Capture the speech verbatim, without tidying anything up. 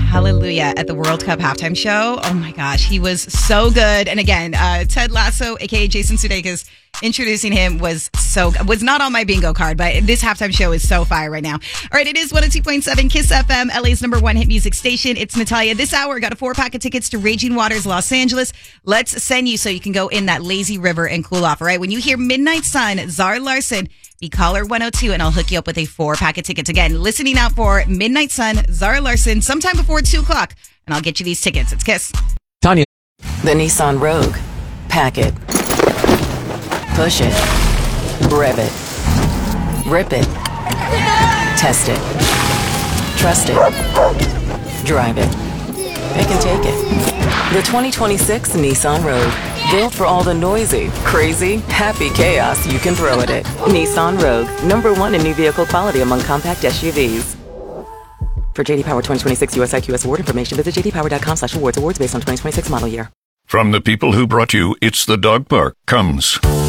Hallelujah at the World Cup halftime show. Oh my gosh, he was so good. And again, uh, Ted Lasso, aka Jason Sudeikis, introducing him was so was not on my bingo card, but this halftime show is so fire right now. All right, it is one oh two point seven Kiss F M, L A's number one hit music station. It's Natalia. This hour, got a four pack of tickets to Raging Waters, Los Angeles. Let's send you so you can go in that lazy river and cool off. All right, when you hear Midnight Sun, Zara Larson, be caller one oh two and I'll hook you up with a four pack of tickets. Again, listening out for Midnight Sun, Zara Larson, sometime before two o'clock, and I'll get you these tickets. It's Kiss. Tanya. The Nissan Rogue. Pack it. Push it. Rev it. Rip it. Test it. Trust it. Drive it. Pick and take it. The twenty twenty-six Nissan Rogue. Built for all the noisy, crazy, happy chaos you can throw at it. Nissan Rogue. Number one in new vehicle quality among compact S U Vs. For J D Power twenty twenty-six U S I Q S award information, visit j d power dot com slash awards. Awards based on twenty twenty-six model year. From the people who brought you It's the Dog Park comes